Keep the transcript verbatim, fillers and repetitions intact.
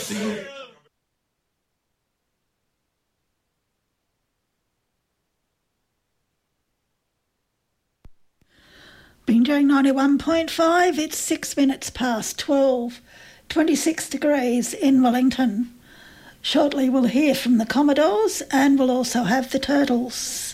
Bingo ninety-one point five, it's six minutes past twelve, twenty-six degrees in Wellington. Shortly we'll hear from the Commodores and we'll also have the Turtles.